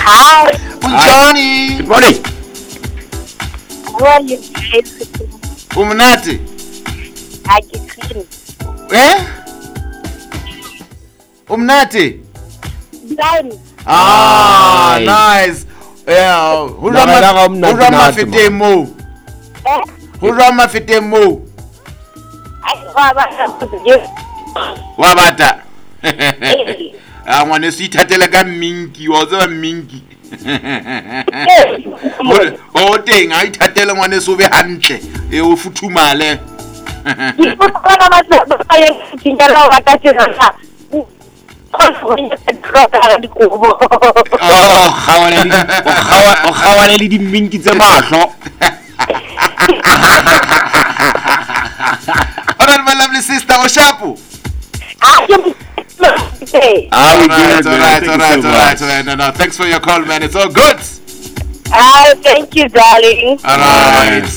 Hi. Unjani? Good morning. How are you guys? Umnati? Akikini. Umnati? Blind. Nice. Yeah, Nakala umnati hurra nathi, mafite mo. Hurra mafite mo. Wabata. Ngwane se ithatela ka minki, wa tseba minki. O teng a ithatela ngwane se o be hantle, o futhumale. Khawane le di minki tse mahlo. Alright, my lovely sister, Oshapu. Alright. No. Thanks for your call, man. It's all good. Thank you, darling. Alright.